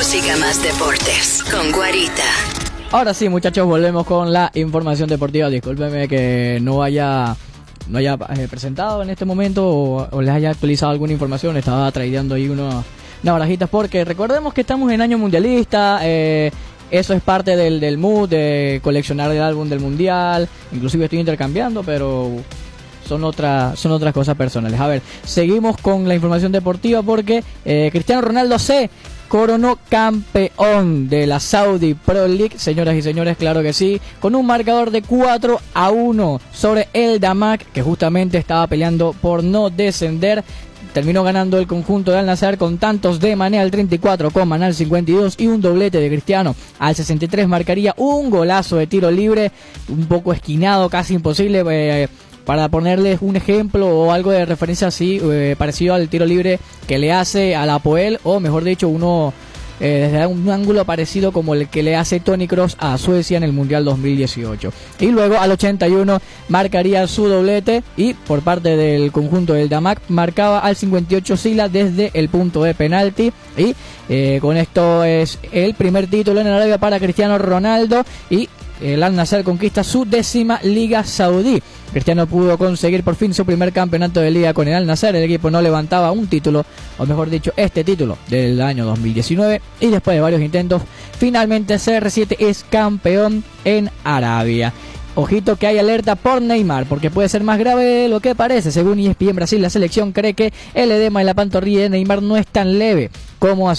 música más deportes con Guarita. Ahora sí, muchachos, volvemos con la información deportiva. Discúlpeme que no haya presentado en este momento o les haya actualizado alguna información. Estaba tradeando ahí unas barajitas porque recordemos que estamos en año mundialista. Eso es parte del mood de coleccionar el álbum del mundial. Inclusive estoy intercambiando, pero son otras cosas personales. A ver, seguimos con la información deportiva porque Cristiano Ronaldo se coronó campeón de la Saudi Pro League, señoras y señores, claro que sí, con un marcador de 4-1 sobre el Damak, que justamente estaba peleando por no descender. Terminó ganando el conjunto de Al Nassr con tantos de Mané al 34, con Mané al 52 y un doblete de Cristiano al 63. Marcaría un golazo de tiro libre, un poco esquinado, casi imposible, para ponerles un ejemplo o algo de referencia así, parecido al tiro libre que le hace a la Apoel, o mejor dicho, uno desde un ángulo parecido como el que le hace Toni Kroos a Suecia en el Mundial 2018. Y luego al 81 marcaría su doblete, y por parte del conjunto del Damak marcaba al 58 Sila desde el punto de penalti. Y con esto es el primer título en Arabia para Cristiano Ronaldo, y el Al Nassr conquista su 10ª Liga Saudí. Cristiano pudo conseguir por fin su primer campeonato de liga con el Al Nassr. El equipo no levantaba un título, o mejor dicho, este título del año 2019, y después de varios intentos, finalmente CR7 es campeón en Arabia. Ojito que hay alerta por Neymar, porque puede ser más grave de lo que parece. Según ESPN Brasil, la selección cree que el edema en la pantorrilla de Neymar no es tan leve como